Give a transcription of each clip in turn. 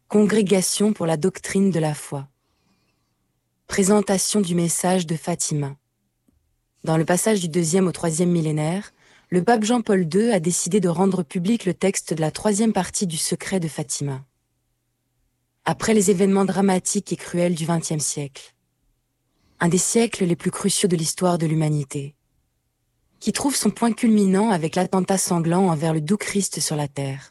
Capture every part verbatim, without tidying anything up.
Congrégation pour la doctrine de la foi. Présentation du message de Fatima. Dans le passage du deuxième au troisième millénaire, le pape Jean-Paul deux a décidé de rendre public le texte de la troisième partie du secret de Fatima. Après les événements dramatiques et cruels du vingtième siècle, un des siècles les plus cruciaux de l'histoire de l'humanité, qui trouve son point culminant avec l'attentat sanglant envers le doux Christ sur la terre.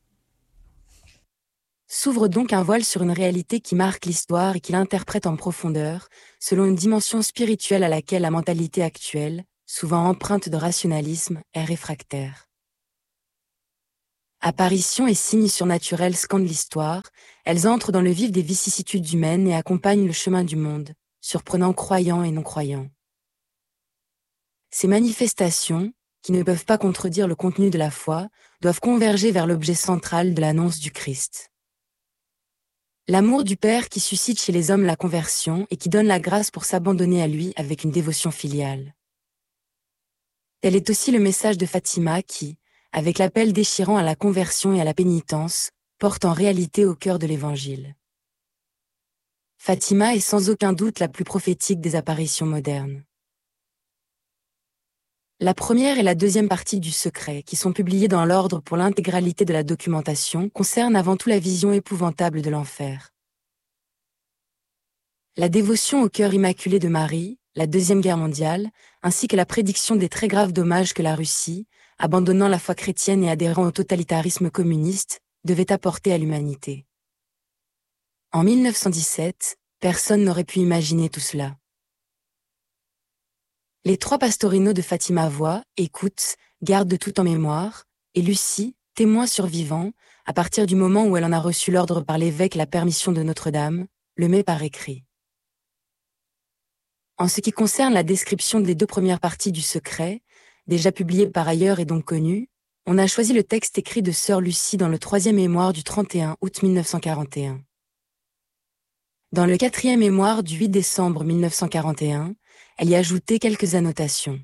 S'ouvre donc un voile sur une réalité qui marque l'histoire et qui l'interprète en profondeur, selon une dimension spirituelle à laquelle la mentalité actuelle, souvent empreinte de rationalisme, est réfractaire. Apparitions et signes surnaturels scandent l'histoire, elles entrent dans le vif des vicissitudes humaines et accompagnent le chemin du monde, surprenant croyants et non-croyants. Ces manifestations, qui ne peuvent pas contredire le contenu de la foi, doivent converger vers l'objet central de l'annonce du Christ. L'amour du Père qui suscite chez les hommes la conversion et qui donne la grâce pour s'abandonner à lui avec une dévotion filiale. Tel est aussi le message de Fatima qui, avec l'appel déchirant à la conversion et à la pénitence, porte en réalité au cœur de l'Évangile. Fatima est sans aucun doute la plus prophétique des apparitions modernes. La première et la deuxième partie du secret, qui sont publiées dans l'ordre pour l'intégralité de la documentation, concernent avant tout la vision épouvantable de l'enfer. La dévotion au cœur immaculé de Marie, la Deuxième Guerre mondiale, ainsi que la prédiction des très graves dommages que la Russie, abandonnant la foi chrétienne et adhérant au totalitarisme communiste, devait apporter à l'humanité. En mille neuf cent dix-sept, personne n'aurait pu imaginer tout cela. Les trois pastorinos de Fatima voient, écoutent, gardent tout en mémoire, et Lucie, témoin survivant, à partir du moment où elle en a reçu l'ordre par l'évêque la permission de Notre-Dame, le met par écrit. En ce qui concerne la description des deux premières parties du secret, déjà publiées par ailleurs et donc connues, on a choisi le texte écrit de sœur Lucie dans le troisième mémoire du trente et un août mille neuf cent quarante et un. Dans le quatrième mémoire du huit décembre mille neuf cent quarante et un, elle y ajoutait quelques annotations.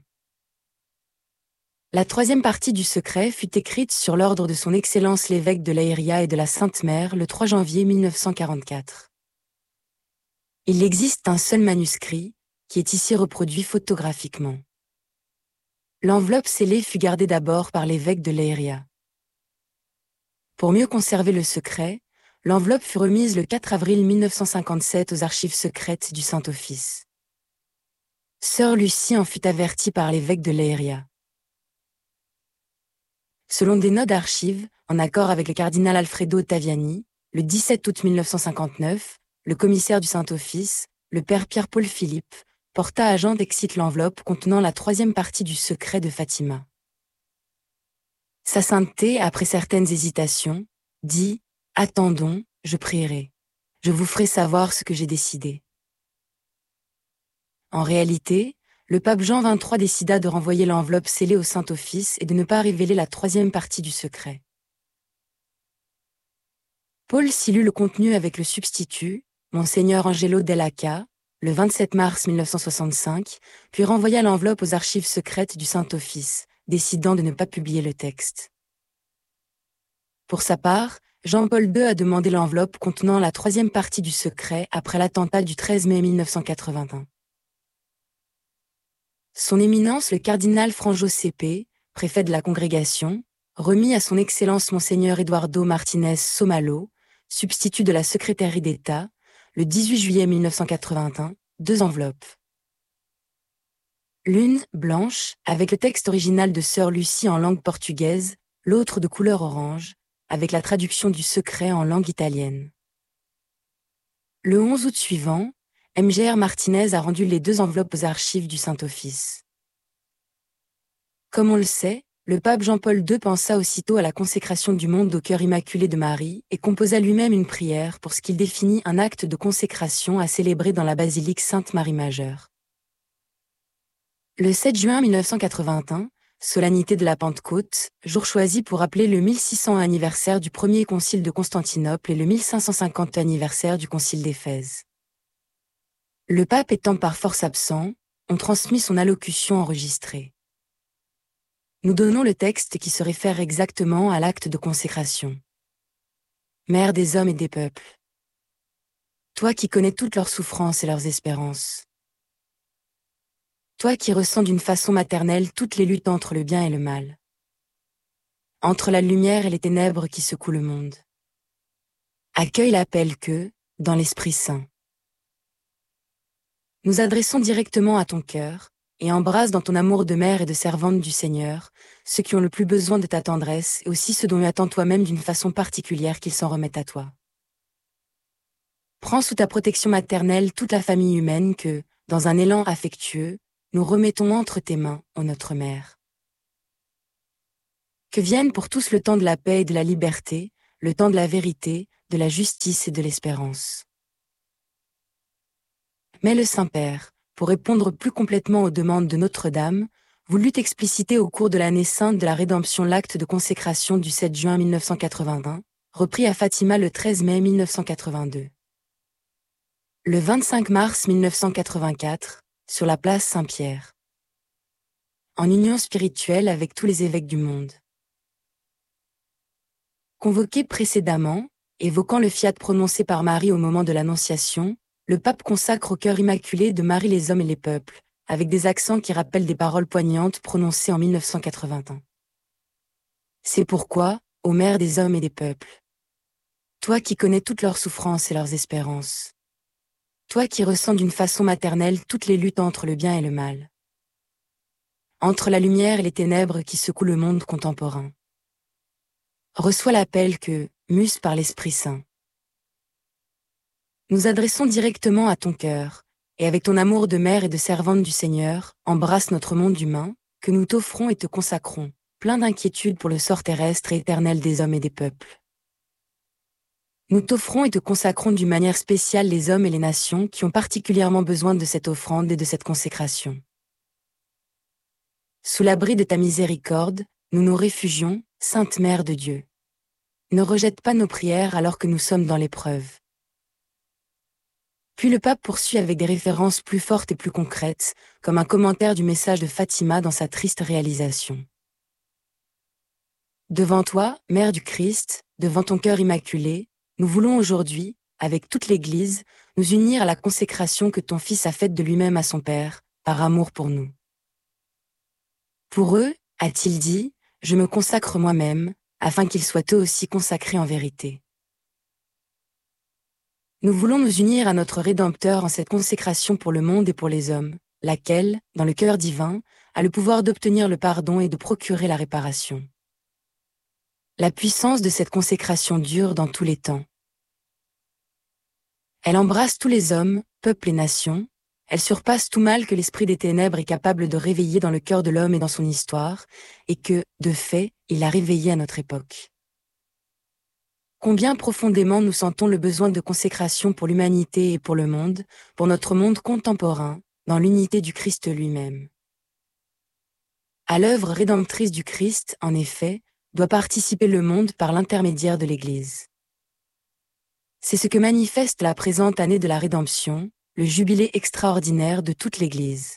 La troisième partie du secret fut écrite sur l'ordre de son Excellence l'évêque de Leiria et de la Sainte Mère le trois janvier mille neuf cent quarante-quatre. Il existe un seul manuscrit, qui est ici reproduit photographiquement. L'enveloppe scellée fut gardée d'abord par l'évêque de Leiria. Pour mieux conserver le secret, l'enveloppe fut remise le quatre avril mille neuf cent cinquante-sept aux archives secrètes du Saint-Office. Sœur Lucie en fut avertie par l'évêque de Leiria. Selon des notes d'archives, en accord avec le cardinal Alfredo Ottaviani, le dix-sept août mille neuf cent cinquante-neuf, le commissaire du Saint-Office, le père Pierre-Paul Philippe, porta à Jean d'Excite l'enveloppe contenant la troisième partie du secret de Fatima. Sa sainteté, après certaines hésitations, dit « Attendons, je prierai. Je vous ferai savoir ce que j'ai décidé. » En réalité, le pape Jean vingt-trois décida de renvoyer l'enveloppe scellée au Saint-Office et de ne pas révéler la troisième partie du secret. Paul s'y lut le contenu avec le substitut, Monseigneur Angelo Dell'Acca, le vingt-sept mars mille neuf cent soixante-cinq, puis renvoya l'enveloppe aux archives secrètes du Saint-Office, décidant de ne pas publier le texte. Pour sa part, Jean-Paul deux a demandé l'enveloppe contenant la troisième partie du secret après l'attentat du treize mai mille neuf cent quatre-vingt-un. Son Éminence le cardinal Franjo Sepe, préfet de la congrégation, remit à son Excellence Monseigneur Eduardo Martinez Somalo, substitut de la secrétairie d'État, le dix-huit juillet mille neuf cent quatre-vingt-un, deux enveloppes. L'une, blanche, avec le texte original de sœur Lucie en langue portugaise, l'autre de couleur orange, avec la traduction du secret en langue italienne. Le onze août suivant, M G R Martinez a rendu les deux enveloppes aux archives du Saint-Office. Comme on le sait, le pape Jean-Paul deux pensa aussitôt à la consécration du monde au cœur immaculé de Marie et composa lui-même une prière pour ce qu'il définit un acte de consécration à célébrer dans la basilique Sainte-Marie-Majeure. Le sept juin mille neuf cent quatre-vingt-un, solennité de la Pentecôte, jour choisi pour rappeler le mille six cents anniversaire du premier concile de Constantinople et le mille cinq cent cinquante anniversaire du concile d'Éphèse. Le pape étant par force absent, on transmit son allocution enregistrée. Nous donnons le texte qui se réfère exactement à l'acte de consécration. Mère des hommes et des peuples. Toi qui connais toutes leurs souffrances et leurs espérances. Toi qui ressens d'une façon maternelle toutes les luttes entre le bien et le mal. Entre la lumière et les ténèbres qui secouent le monde. Accueille l'appel que, dans l'Esprit Saint, nous adressons directement à ton cœur, et embrasse dans ton amour de mère et de servante du Seigneur, ceux qui ont le plus besoin de ta tendresse et aussi ceux dont tu attends toi-même d'une façon particulière qu'ils s'en remettent à toi. Prends sous ta protection maternelle toute la famille humaine que, dans un élan affectueux, nous remettons entre tes mains, ô notre Mère. Que vienne pour tous le temps de la paix et de la liberté, le temps de la vérité, de la justice et de l'espérance. Mais le Saint-Père, pour répondre plus complètement aux demandes de Notre-Dame, voulut expliciter au cours de l'année sainte de la Rédemption l'acte de consécration du sept juin mille neuf cent quatre-vingt-un, repris à Fatima le treize mai mille neuf cent quatre-vingt-deux. Le vingt-cinq mars mille neuf cent quatre-vingt-quatre, sur la place Saint-Pierre. En union spirituelle avec tous les évêques du monde. Convoqué précédemment, évoquant le fiat prononcé par Marie au moment de l'Annonciation, le pape consacre au cœur immaculé de Marie les hommes et les peuples, avec des accents qui rappellent des paroles poignantes prononcées en mille neuf cent quatre-vingt-un. C'est pourquoi, ô Mère des hommes et des peuples, toi qui connais toutes leurs souffrances et leurs espérances, toi qui ressens d'une façon maternelle toutes les luttes entre le bien et le mal, entre la lumière et les ténèbres qui secouent le monde contemporain, reçois l'appel que, muse par l'Esprit Saint, nous adressons directement à ton cœur, et avec ton amour de mère et de servante du Seigneur, embrasse notre monde humain, que nous t'offrons et te consacrons, plein d'inquiétude pour le sort terrestre et éternel des hommes et des peuples. Nous t'offrons et te consacrons d'une manière spéciale les hommes et les nations qui ont particulièrement besoin de cette offrande et de cette consécration. Sous l'abri de ta miséricorde, nous nous réfugions, Sainte Mère de Dieu. Ne rejette pas nos prières alors que nous sommes dans l'épreuve. Puis le pape poursuit avec des références plus fortes et plus concrètes, comme un commentaire du message de Fatima dans sa triste réalisation. Devant toi, Mère du Christ, devant ton cœur immaculé, nous voulons aujourd'hui, avec toute l'Église, nous unir à la consécration que ton Fils a faite de lui-même à son Père, par amour pour nous. Pour eux, a-t-il dit, je me consacre moi-même, afin qu'ils soient eux aussi consacrés en vérité. Nous voulons nous unir à notre Rédempteur en cette consécration pour le monde et pour les hommes, laquelle, dans le cœur divin, a le pouvoir d'obtenir le pardon et de procurer la réparation. La puissance de cette consécration dure dans tous les temps. Elle embrasse tous les hommes, peuples et nations, elle surpasse tout mal que l'esprit des ténèbres est capable de réveiller dans le cœur de l'homme et dans son histoire, et que, de fait, il a réveillé à notre époque. Combien profondément nous sentons le besoin de consécration pour l'humanité et pour le monde, pour notre monde contemporain, dans l'unité du Christ lui-même. À l'œuvre rédemptrice du Christ, en effet, doit participer le monde par l'intermédiaire de l'Église. C'est ce que manifeste la présente année de la Rédemption, le jubilé extraordinaire de toute l'Église.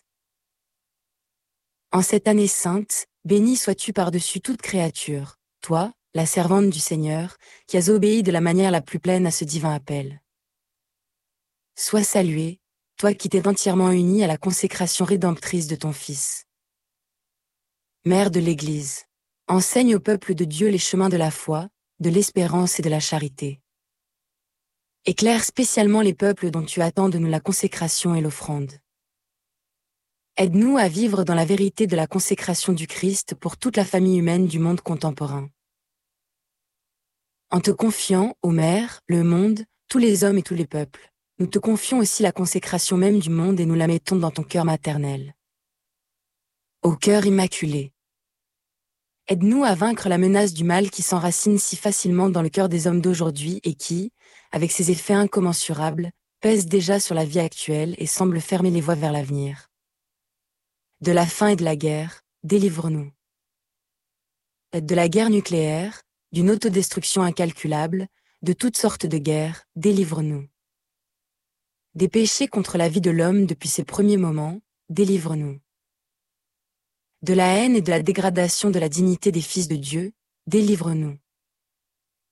En cette année sainte, béni sois-tu par-dessus toute créature, toi, la servante du Seigneur, qui as obéi de la manière la plus pleine à ce divin appel. Sois salué, toi qui t'es entièrement unie à la consécration rédemptrice de ton Fils. Mère de l'Église, enseigne au peuple de Dieu les chemins de la foi, de l'espérance et de la charité. Éclaire spécialement les peuples dont tu attends de nous la consécration et l'offrande. Aide-nous à vivre dans la vérité de la consécration du Christ pour toute la famille humaine du monde contemporain. En te confiant, ô Mère, le monde, tous les hommes et tous les peuples, nous te confions aussi la consécration même du monde et nous la mettons dans ton cœur maternel. Ô cœur immaculé, aide-nous à vaincre la menace du mal qui s'enracine si facilement dans le cœur des hommes d'aujourd'hui et qui, avec ses effets incommensurables, pèse déjà sur la vie actuelle et semble fermer les voies vers l'avenir. De la faim et de la guerre, délivre-nous. De la guerre nucléaire, d'une autodestruction incalculable, de toutes sortes de guerres, délivre-nous. Des péchés contre la vie de l'homme depuis ses premiers moments, délivre-nous. De la haine et de la dégradation de la dignité des fils de Dieu, délivre-nous.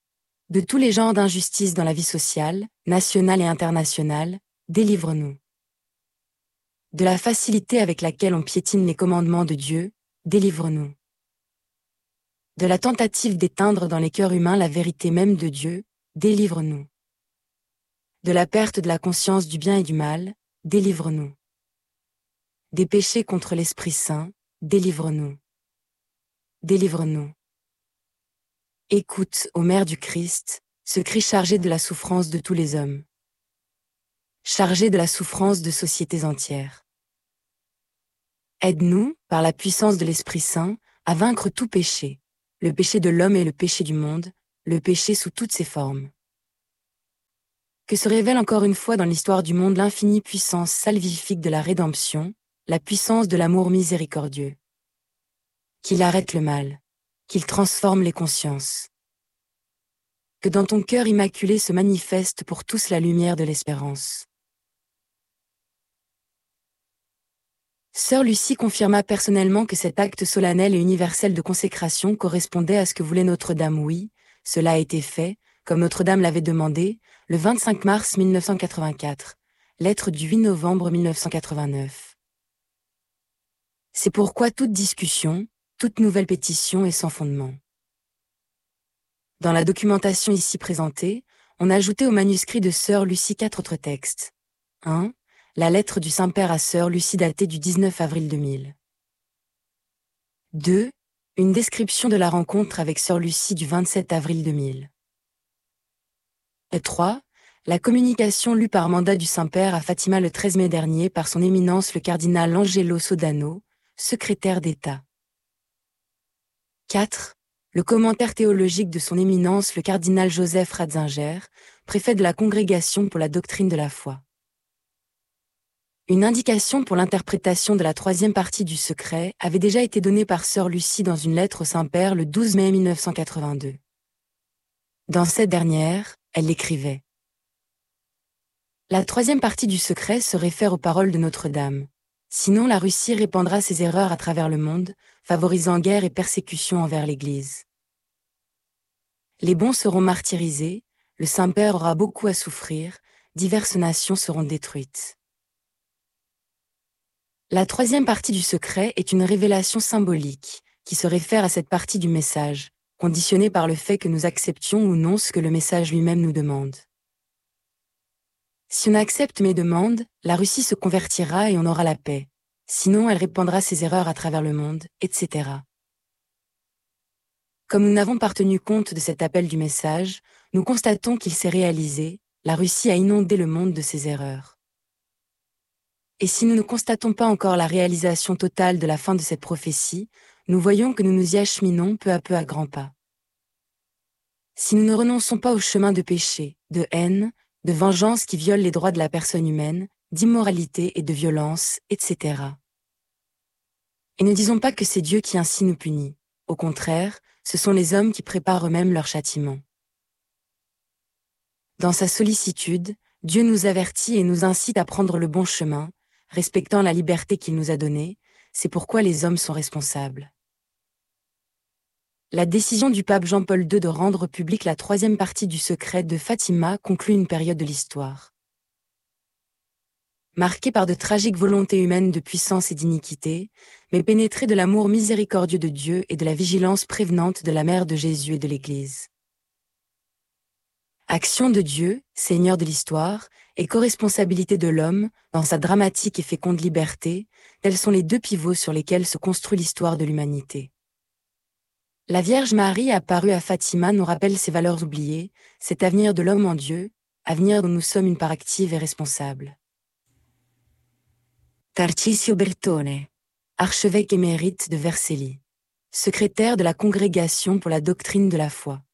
De tous les genres d'injustice dans la vie sociale, nationale et internationale, délivre-nous. De la facilité avec laquelle on piétine les commandements de Dieu, délivre-nous. De la tentative d'éteindre dans les cœurs humains la vérité même de Dieu, délivre-nous. De la perte de la conscience du bien et du mal, délivre-nous. Des péchés contre l'Esprit Saint, délivre-nous. Délivre-nous. Écoute, ô Mère du Christ, ce cri chargé de la souffrance de tous les hommes. Chargé de la souffrance de sociétés entières. Aide-nous, par la puissance de l'Esprit Saint, à vaincre tout péché, le péché de l'homme et le péché du monde, le péché sous toutes ses formes. Que se révèle encore une fois dans l'histoire du monde l'infinie puissance salvifique de la rédemption, la puissance de l'amour miséricordieux. Qu'il arrête le mal, qu'il transforme les consciences. Que dans ton cœur immaculé se manifeste pour tous la lumière de l'espérance. Sœur Lucie confirma personnellement que cet acte solennel et universel de consécration correspondait à ce que voulait Notre-Dame. Oui, cela a été fait, comme Notre-Dame l'avait demandé, le vingt-cinq mars mille neuf cent quatre-vingt-quatre, lettre du huit novembre mille neuf cent quatre-vingt-neuf. C'est pourquoi toute discussion, toute nouvelle pétition est sans fondement. Dans la documentation ici présentée, on a ajouté au manuscrit de Sœur Lucie quatre autres textes. un. La lettre du Saint-Père à Sœur Lucie datée du dix-neuf avril deux mille. deux. Une description de la rencontre avec Sœur Lucie du vingt-sept avril deux mille. Et trois. La communication lue par mandat du Saint-Père à Fatima le treize mai dernier par son éminence le cardinal Angelo Sodano, secrétaire d'État. quatre. Le commentaire théologique de son éminence le cardinal Joseph Ratzinger, préfet de la Congrégation pour la doctrine de la foi. Une indication pour l'interprétation de la troisième partie du secret avait déjà été donnée par Sœur Lucie dans une lettre au Saint-Père le douze mai mille neuf cent quatre-vingt-deux. Dans cette dernière, elle écrivait : La troisième partie du secret se réfère aux paroles de Notre-Dame. Sinon la Russie répandra ses erreurs à travers le monde, favorisant guerre et persécution envers l'Église. Les bons seront martyrisés, le Saint-Père aura beaucoup à souffrir, diverses nations seront détruites. La troisième partie du secret est une révélation symbolique, qui se réfère à cette partie du message, conditionnée par le fait que nous acceptions ou non ce que le message lui-même nous demande. Si on accepte mes demandes, la Russie se convertira et on aura la paix. Sinon elle répandra ses erreurs à travers le monde, et cetera. Comme nous n'avons pas tenu compte de cet appel du message, nous constatons qu'il s'est réalisé, la Russie a inondé le monde de ses erreurs. Et si nous ne constatons pas encore la réalisation totale de la fin de cette prophétie, nous voyons que nous nous y acheminons peu à peu à grands pas. Si nous ne renonçons pas au chemin de péché, de haine, de vengeance qui viole les droits de la personne humaine, d'immoralité et de violence, et cetera. Et ne disons pas que c'est Dieu qui ainsi nous punit. Au contraire, ce sont les hommes qui préparent eux-mêmes leur châtiment. Dans sa sollicitude, Dieu nous avertit et nous incite à prendre le bon chemin, respectant la liberté qu'il nous a donnée, c'est pourquoi les hommes sont responsables. La décision du pape Jean-Paul deux de rendre publique la troisième partie du secret de Fatima conclut une période de l'histoire. Marquée par de tragiques volontés humaines de puissance et d'iniquité, mais pénétrée de l'amour miséricordieux de Dieu et de la vigilance prévenante de la Mère de Jésus et de l'Église. Action de Dieu, Seigneur de l'histoire, et co-responsabilité de l'homme, dans sa dramatique et féconde liberté, tels sont les deux pivots sur lesquels se construit l'histoire de l'humanité. La Vierge Marie apparue à Fatima nous rappelle ces valeurs oubliées, cet avenir de l'homme en Dieu, avenir dont nous sommes une part active et responsable. Tarcisio Bertone, archevêque émérite de Vercelli, secrétaire de la Congrégation pour la doctrine de la foi.